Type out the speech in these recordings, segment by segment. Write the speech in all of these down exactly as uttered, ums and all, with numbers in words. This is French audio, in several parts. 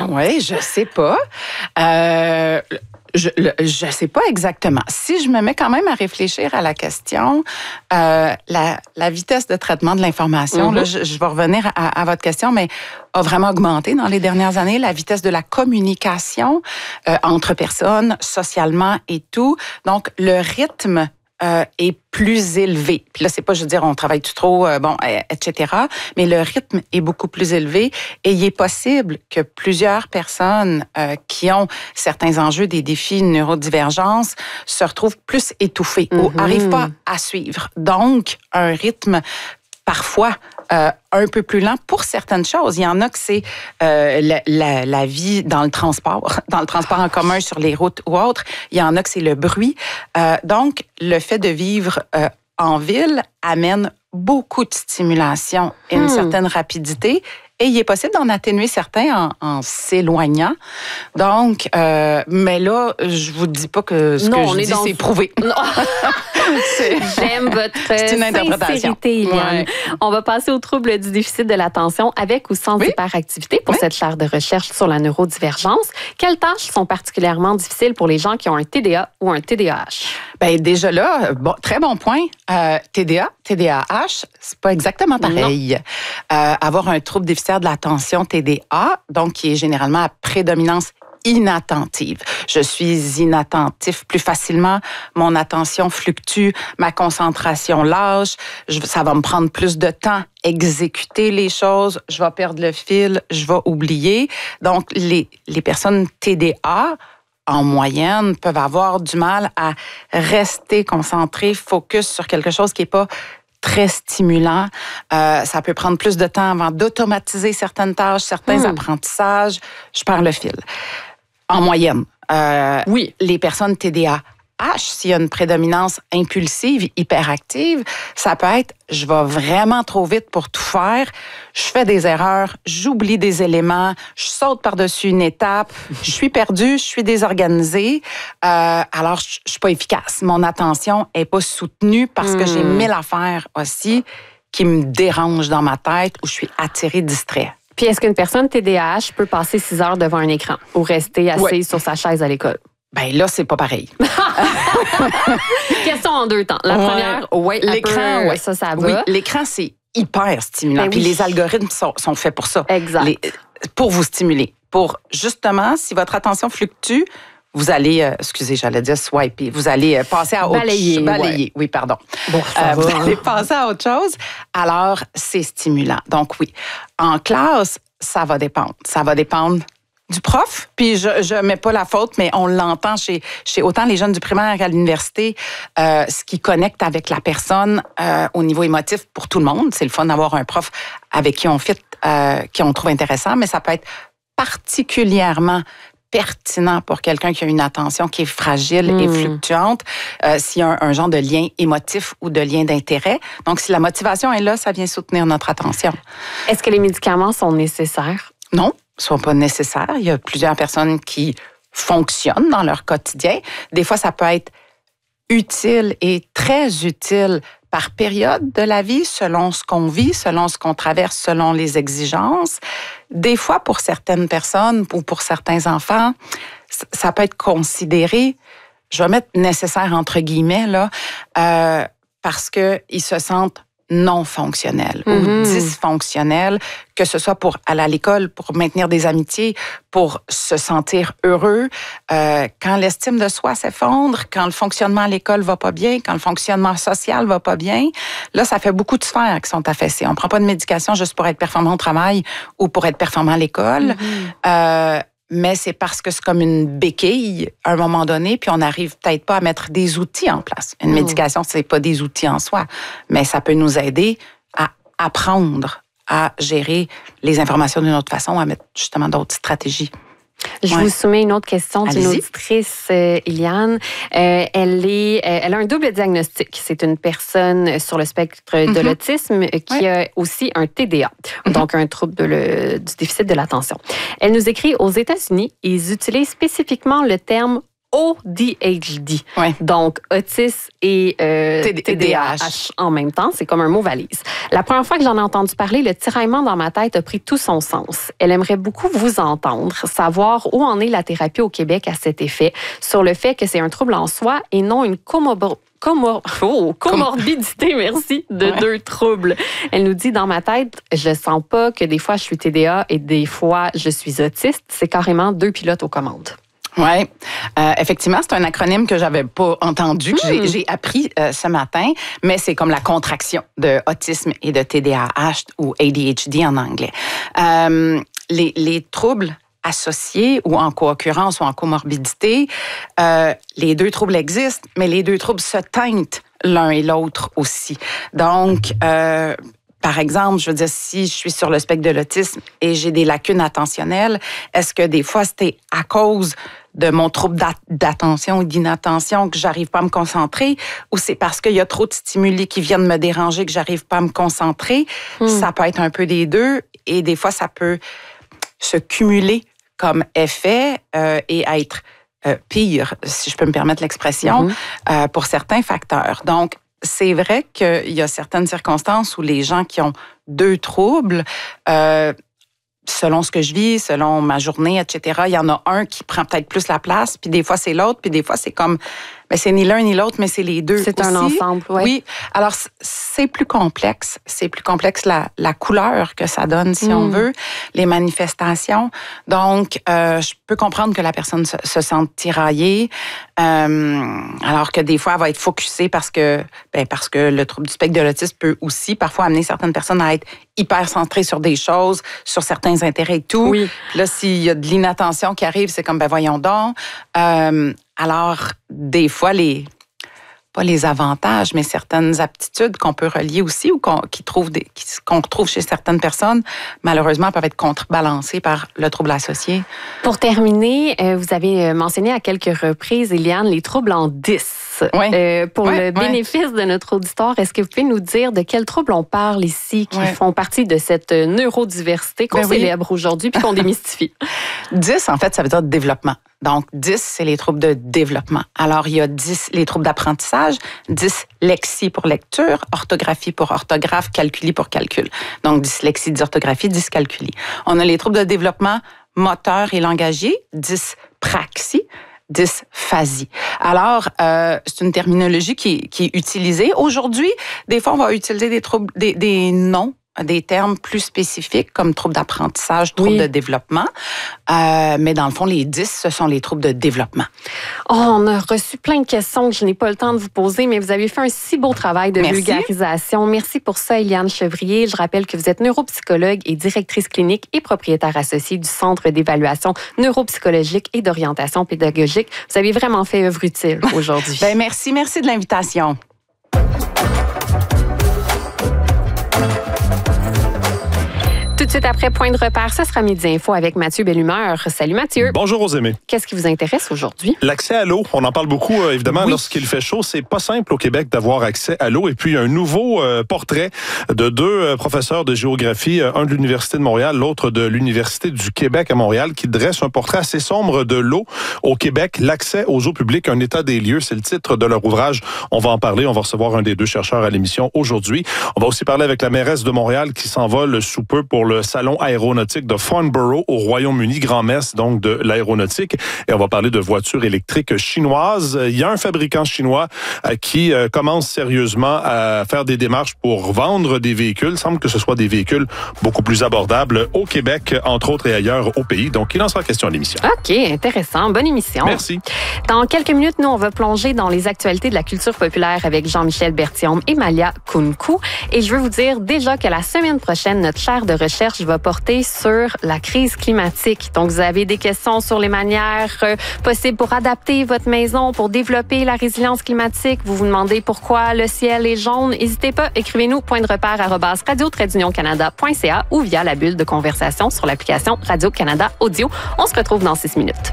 Oui, je sais pas. Euh, Je ne sais pas exactement. Si je me mets quand même à réfléchir à la question, euh, la, la vitesse de traitement de l'information, mm-hmm. là, je, je vais revenir à, à votre question, mais a vraiment augmenté dans les dernières années, la vitesse de la communication euh, entre personnes, socialement et tout. Donc, le rythme Euh, est plus élevé. Puis là, c'est pas, je veux dire, on travaille-tu trop, euh, bon, et cetera. Mais le rythme est beaucoup plus élevé et il est possible que plusieurs personnes euh, qui ont certains enjeux, des défis, une neurodivergence, se retrouvent plus étouffées mm-hmm. ou n'arrivent pas à suivre. Donc, un rythme parfois euh, un peu plus lent pour certaines choses. Il y en a que c'est euh, la, la, la vie dans le transport, dans le transport en commun sur les routes ou autres. Il y en a que c'est le bruit. Euh, donc, le fait de vivre euh, en ville amène beaucoup de stimulation et une hmm. certaine rapidité. Et il est possible d'en atténuer certains en, en s'éloignant. Donc, euh, mais là, je vous dis pas que ce non, que je dis, c'est prouvé. c'est... J'aime votre c'est une interprétation. Sincérité, Eliane. Ouais. On va passer aux troubles du déficit de l'attention avec ou sans oui. hyperactivité pour oui. cette chaire de recherche sur la neurodivergence. Quelles tâches sont particulièrement difficiles pour les gens qui ont un T D A ou un T D A H? Bien, déjà là, bon, très bon point. Euh, T D A, T D A H, c'est pas exactement pareil. Euh, avoir un trouble déficitaire de l'attention, T D A, donc qui est généralement à prédominance inattentive. Je suis inattentif plus facilement, mon attention fluctue, ma concentration lâche, je, ça va me prendre plus de temps exécuter les choses, je vais perdre le fil, je vais oublier. Donc, les, les personnes T D A, en moyenne, peuvent avoir du mal à rester concentrées, focus sur quelque chose qui n'est pas très stimulant. Euh, ça peut prendre plus de temps avant d'automatiser certaines tâches, certains mmh. apprentissages. Je perds le fil. En moyenne. Euh, oui. Les personnes T D A H, s'il y a une prédominance impulsive, hyperactive, ça peut être « je vais vraiment trop vite pour tout faire, je fais des erreurs, j'oublie des éléments, je saute par-dessus une étape, je suis perdue, je suis désorganisée, euh, alors je, je suis pas efficace. Mon attention est pas soutenue parce mmh. que j'ai mille affaires aussi qui me dérangent dans ma tête ou je suis attirée, distraite. » Puis est-ce qu'une personne T D A H peut passer six heures devant un écran ou rester assise ouais. sur sa chaise à l'école? Ben là, c'est pas pareil. Question en deux temps. La ouais. première, oui, l'écran, peut, ouais. ça, ça va. Oui, l'écran, c'est hyper stimulant. Ben Puis oui. les algorithmes sont, sont faits pour ça. Exact. Les, pour vous stimuler. Pour, justement, si votre attention fluctue, vous allez, euh, excusez, j'allais dire swiper, vous allez euh, passer à autre chose. Balayer. Balayer, ouais. oui, pardon. Bon, ça euh, va, vous hein. allez passer à autre chose. Alors, c'est stimulant. Donc, oui. En classe, ça va dépendre. Ça va dépendre du prof, puis je je mets pas la faute, mais on l'entend chez chez autant les jeunes du primaire qu'à l'université, euh, ce qui connecte avec la personne euh, au niveau émotif pour tout le monde. C'est le fun d'avoir un prof avec qui on fit, euh, qui on trouve intéressant, mais ça peut être particulièrement pertinent pour quelqu'un qui a une attention qui est fragile mmh. et fluctuante, euh, s'il y a un, un genre de lien émotif ou de lien d'intérêt. Donc, si la motivation est là, ça vient soutenir notre attention. Est-ce que les médicaments sont nécessaires? Non. Ne sont pas nécessaires. Il y a plusieurs personnes qui fonctionnent dans leur quotidien. Des fois, ça peut être utile et très utile par période de la vie, selon ce qu'on vit, selon ce qu'on traverse, selon les exigences. Des fois, pour certaines personnes ou pour certains enfants, ça peut être considéré, je vais mettre nécessaire entre guillemets, là, euh, parce qu'ils se sentent non fonctionnel mm-hmm. ou dysfonctionnel, que ce soit pour aller à l'école, pour maintenir des amitiés, pour se sentir heureux. Euh, quand l'estime de soi s'effondre, quand le fonctionnement à l'école va pas bien, quand le fonctionnement social va pas bien, là, ça fait beaucoup de sphères qui sont affaissées. On prend pas de médication juste pour être performant au travail ou pour être performant à l'école. Mm-hmm. Euh, mais c'est parce que c'est comme une béquille à un moment donné, puis on n'arrive peut-être pas à mettre des outils en place. Une mmh. médication, c'est pas des outils en soi, mais ça peut nous aider à apprendre à gérer les informations d'une autre façon, à mettre justement d'autres stratégies. Je ouais. vous soumets une autre question d'une Allez-y. auditrice, euh, Eliane. Euh, elle, est, euh, elle a un double diagnostic. C'est une personne sur le spectre mm-hmm. de l'autisme qui ouais. a aussi un T D A, mm-hmm. donc un trouble de le, du déficit de l'attention. Elle nous écrit, aux États-Unis, ils utilisent spécifiquement le terme A D H D. Ouais. Donc, autisme et euh, T D A H en même temps. C'est comme un mot valise. La première fois que j'en ai entendu parler, le tiraillement dans ma tête a pris tout son sens. Elle aimerait beaucoup vous entendre, savoir où en est la thérapie au Québec à cet effet, sur le fait que c'est un trouble en soi et non une comorbo- comor- oh, comorbidité, merci, de ouais. deux troubles. Elle nous dit, dans ma tête, je sens pas que des fois je suis T D A et des fois je suis autiste. C'est carrément deux pilotes aux commandes. Oui, euh, effectivement, c'est un acronyme que j'avais pas entendu, que j'ai, j'ai appris euh, ce matin, mais c'est comme la contraction de autisme et de T D A H ou A D H D en anglais. Euh, les, les troubles associés ou en co-occurrence ou en comorbidité, euh, les deux troubles existent, mais les deux troubles se teintent l'un et l'autre aussi. Donc, euh, par exemple, je veux dire, si je suis sur le spectre de l'autisme et j'ai des lacunes attentionnelles, est-ce que des fois, c'était à cause de mon trouble d'attention ou d'inattention que j'arrive pas à me concentrer, ou c'est parce qu'il y a trop de stimuli qui viennent me déranger que j'arrive pas à me concentrer? Mm. Ça peut être un peu des deux, et des fois, ça peut se cumuler comme effet euh, et être euh, pire, si je peux me permettre l'expression, mm-hmm. euh, pour certains facteurs. Donc, c'est vrai qu'il y a certaines circonstances où les gens qui ont deux troubles, euh, selon ce que je vis, selon ma journée, et cetera, il y en a un qui prend peut-être plus la place, puis des fois c'est l'autre, puis des fois c'est comme, mais c'est ni l'un ni l'autre, mais c'est les deux. C'est aussi. Un ensemble, oui. Oui. Alors c'est plus complexe, c'est plus complexe la, la couleur que ça donne, si mm. on veut, les manifestations. Donc, euh, je peux comprendre que la personne se, se sente tiraillée, euh, alors que des fois elle va être focusée parce que, ben parce que le trouble du spectre de l'autisme peut aussi parfois amener certaines personnes à être hyper centrées sur des choses, sur certains intérêts et tout. Oui. Puis là, s'il y a de l'inattention qui arrive, c'est comme, ben voyons donc. Euh, alors, des fois, les pas les avantages, mais certaines aptitudes qu'on peut relier aussi ou qu'on, qui trouve des, qui, qu'on retrouve chez certaines personnes, malheureusement, peuvent être contrebalancées par le trouble associé. Pour terminer, vous avez mentionné à quelques reprises, Éliane, les troubles en dix. Oui. Euh, pour oui, le bénéfice oui. de notre auditoire, est-ce que vous pouvez nous dire de quels troubles on parle ici qui oui. font partie de cette neurodiversité qu'on ben célèbre oui. aujourd'hui puis qu'on démystifie? dix, en fait, ça veut dire développement. Donc, dix, c'est les troubles de développement. Alors, il y a dix, les troubles d'apprentissage, dyslexie pour lecture, orthographie pour orthographe, calculie pour calcul. Donc, dyslexie, dysorthographie, dyscalculie. On a les troubles de développement moteur et langagier, dyspraxie, dysphasie. Alors, euh, c'est une terminologie qui, qui est utilisée. Aujourd'hui, des fois, on va utiliser des troubles, des, des noms, des termes plus spécifiques comme troubles d'apprentissage, troubles oui. de développement. Euh, mais dans le fond, les dix, ce sont les troubles de développement. Oh, on a reçu plein de questions que je n'ai pas le temps de vous poser, mais vous avez fait un si beau travail de Merci. vulgarisation. Merci pour ça, Éliane Chevrier. Je rappelle que vous êtes neuropsychologue et directrice clinique et propriétaire associée du Centre d'évaluation neuropsychologique et d'orientation pédagogique. Vous avez vraiment fait œuvre utile aujourd'hui. Ben, merci, merci de l'invitation. Tout de suite après Point de repère, ce sera Midi Info avec Mathieu Bellumeur. Salut Mathieu. Bonjour Rosémée. Qu'est-ce qui vous intéresse aujourd'hui? L'accès à l'eau. On en parle beaucoup, euh, évidemment, oui. lorsqu'il fait chaud. C'est pas simple au Québec d'avoir accès à l'eau. Et puis, un nouveau euh, portrait de deux euh, professeurs de géographie, euh, un de l'Université de Montréal, l'autre de l'Université du Québec à Montréal, qui dresse un portrait assez sombre de l'eau au Québec. L'accès aux eaux publiques, un état des lieux. C'est le titre de leur ouvrage. On va en parler. On va recevoir un des deux chercheurs à l'émission aujourd'hui. On va aussi parler avec la mairesse de Montréal qui s'envole sous peu pour le salon aéronautique de Farnborough au Royaume-Uni, grand-messe donc de l'aéronautique. Et on va parler de voitures électriques chinoises. Il y a un fabricant chinois qui commence sérieusement à faire des démarches pour vendre des véhicules. Il semble que ce soit des véhicules beaucoup plus abordables au Québec, entre autres, et ailleurs au pays. Donc, il en sera question à l'émission. OK, intéressant. Bonne émission. Merci. Dans quelques minutes, nous, on va plonger dans les actualités de la culture populaire avec Jean-Michel Berthiaume et Malia Kunku. Et je veux vous dire déjà que la semaine prochaine, notre chaire de recherche va porter sur la crise climatique. Donc, vous avez des questions sur les manières euh, possibles pour adapter votre maison, pour développer la résilience climatique. Vous vous demandez pourquoi le ciel est jaune. N'hésitez pas, écrivez-nous point de repère arobase radio tiret union canada point c a ou via la bulle de conversation sur l'application Radio-Canada Audio. On se retrouve dans six minutes.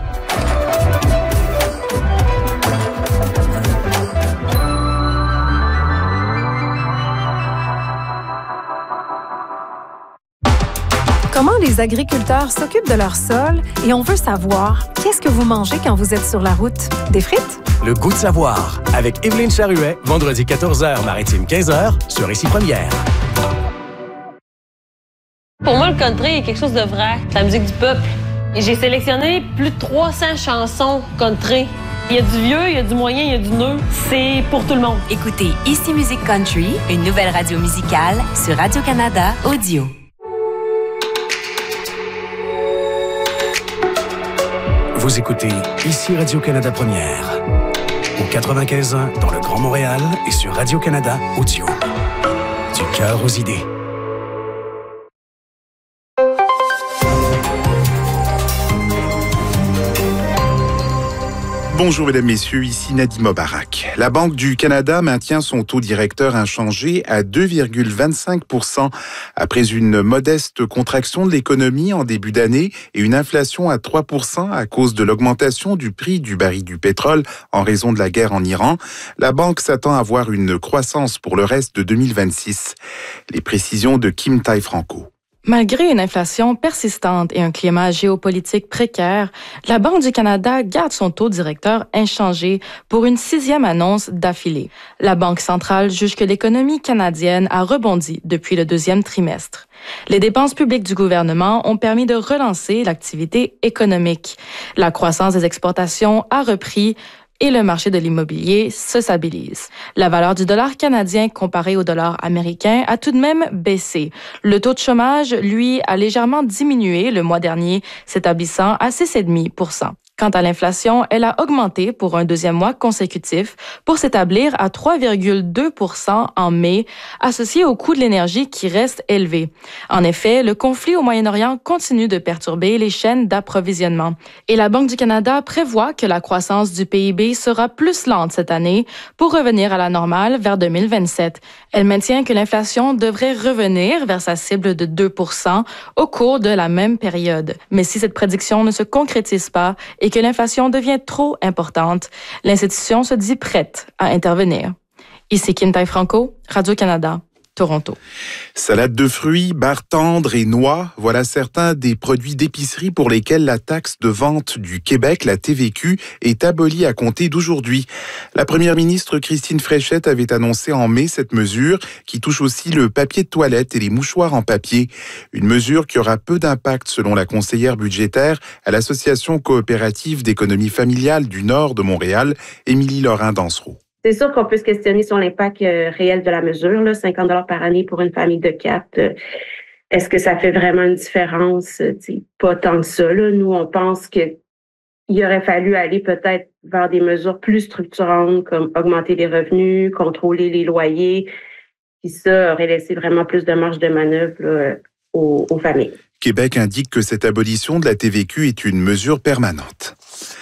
Comment les agriculteurs s'occupent de leur sol et on veut savoir qu'est-ce que vous mangez quand vous êtes sur la route? Des frites? Le goût de savoir avec Évelyne Charuet, vendredi quatorze heures, Maritime quinze heures, sur Ici Première. Pour moi, le country est quelque chose de vrai, c'est la musique du peuple. Et j'ai sélectionné plus de trois cents chansons country. Il y a du vieux, il y a du moyen, il y a du neuf. C'est pour tout le monde. Écoutez Ici Musique Country, une nouvelle radio musicale sur Radio-Canada Audio. Vous écoutez Ici Radio-Canada Première. Au quatre-vingt-quinze ans dans le Grand Montréal et sur Radio-Canada Audio. Du cœur aux idées. Bonjour mesdames, messieurs, ici Nadim Obarak. La Banque du Canada maintient son taux directeur inchangé à deux virgule vingt-cinq pour cent après une modeste contraction de l'économie en début d'année et une inflation à trois pour cent à cause de l'augmentation du prix du baril du pétrole en raison de la guerre en Iran. La banque s'attend à voir une croissance pour le reste de deux mille vingt-six. Les précisions de Kim Tai-Franco. Malgré une inflation persistante et un climat géopolitique précaire, la Banque du Canada garde son taux directeur inchangé pour une sixième annonce d'affilée. La Banque centrale juge que l'économie canadienne a rebondi depuis le deuxième trimestre. Les dépenses publiques du gouvernement ont permis de relancer l'activité économique. La croissance des exportations a repris et le marché de l'immobilier se stabilise. La valeur du dollar canadien comparé au dollar américain a tout de même baissé. Le taux de chômage, lui, a légèrement diminué le mois dernier, s'établissant à six virgule cinq pour cent. Quant à l'inflation, elle a augmenté pour un deuxième mois consécutif pour s'établir à trois virgule deux pour cent en mai, associé au coût de l'énergie qui reste élevé. En effet, le conflit au Moyen-Orient continue de perturber les chaînes d'approvisionnement. Et la Banque du Canada prévoit que la croissance du P I B sera plus lente cette année pour revenir à la normale vers deux mille vingt-sept. Elle maintient que l'inflation devrait revenir vers sa cible de deux pour cent au cours de la même période. Mais si cette prédiction ne se concrétise pas, et que l'inflation devient trop importante, l'institution se dit prête à intervenir. Ici Kim Tai-Franco, Radio-Canada, Toronto. Salade de fruits, barres tendres et noix, voilà certains des produits d'épicerie pour lesquels la taxe de vente du Québec, la T V Q, est abolie à compter d'aujourd'hui. La première ministre Christine Fréchette avait annoncé en mai cette mesure qui touche aussi le papier de toilette et les mouchoirs en papier. Une mesure qui aura peu d'impact selon la conseillère budgétaire à l'Association coopérative d'économie familiale du Nord de Montréal, Émilie Lorrain-Dansereau. C'est sûr qu'on peut se questionner sur l'impact euh, réel de la mesure, là, cinquante dollars par année pour une famille de quatre. Euh, est-ce que ça fait vraiment une différence? Euh, pas tant que ça. Là. Nous, on pense qu'il aurait fallu aller peut-être vers des mesures plus structurantes, comme augmenter les revenus, contrôler les loyers, puis ça aurait laissé vraiment plus de marge de manœuvre là, aux, aux familles. Québec indique que cette abolition de la T V Q est une mesure permanente.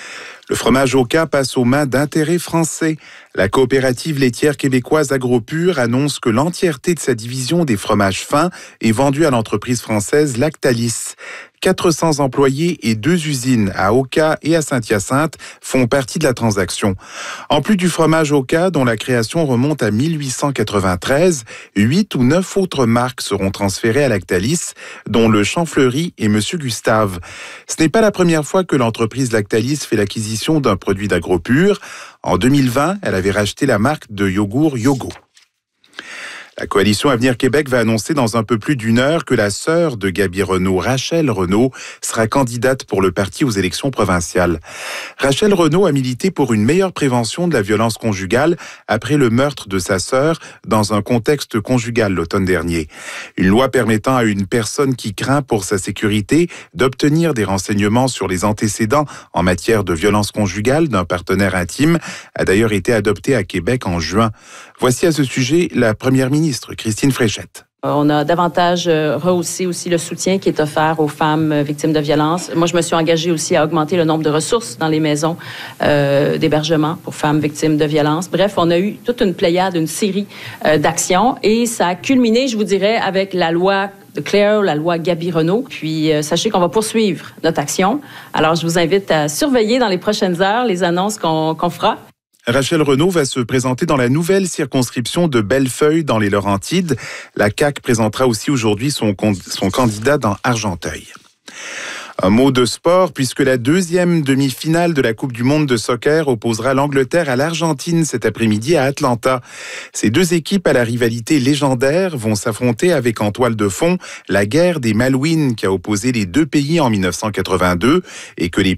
Le fromage Oka passe aux mains d'intérêts français. La coopérative laitière québécoise AgroPure annonce que l'entièreté de sa division des fromages fins est vendue à l'entreprise française Lactalis. quatre cents employés et deux usines à Oka et à Saint-Hyacinthe font partie de la transaction. En plus du fromage Oka, dont la création remonte à mille huit cent quatre-vingt-treize, huit ou neuf autres marques seront transférées à Lactalis, dont le Champfleury et Monsieur Gustave. Ce n'est pas la première fois que l'entreprise Lactalis fait l'acquisition d'un produit d'AgroPure. En deux mille vingt, elle avait racheté la marque de yogourt Yogo. La coalition Avenir Québec va annoncer dans un peu plus d'une heure que la sœur de Gaby Renault, Rachel Renault, sera candidate pour le parti aux élections provinciales. Rachel Renault a milité pour une meilleure prévention de la violence conjugale après le meurtre de sa sœur dans un contexte conjugal l'automne dernier. Une loi permettant à une personne qui craint pour sa sécurité d'obtenir des renseignements sur les antécédents en matière de violence conjugale d'un partenaire intime a d'ailleurs été adoptée à Québec en juin. Voici à ce sujet la première ministre, Christine Fréchette. On a davantage rehaussé aussi le soutien qui est offert aux femmes victimes de violences. Moi, je me suis engagée aussi à augmenter le nombre de ressources dans les maisons euh, d'hébergement pour femmes victimes de violences. Bref, on a eu toute une pléiade, une série euh, d'actions et ça a culminé, je vous dirais, avec la loi de Claire, la loi Gaby Renault. Puis, euh, sachez qu'on va poursuivre notre action. Alors, je vous invite à surveiller dans les prochaines heures les annonces qu'on, qu'on fera. Rachel Renaud va se présenter dans la nouvelle circonscription de Bellefeuille dans les Laurentides. La C A Q présentera aussi aujourd'hui son, son candidat dans Argenteuil. Un mot de sport, puisque la deuxième demi-finale de la Coupe du monde de soccer opposera l'Angleterre à l'Argentine cet après-midi à Atlanta. Ces deux équipes à la rivalité légendaire vont s'affronter avec en toile de fond la guerre des Malouines qui a opposé les deux pays en mille neuf cent quatre-vingt-deux et que les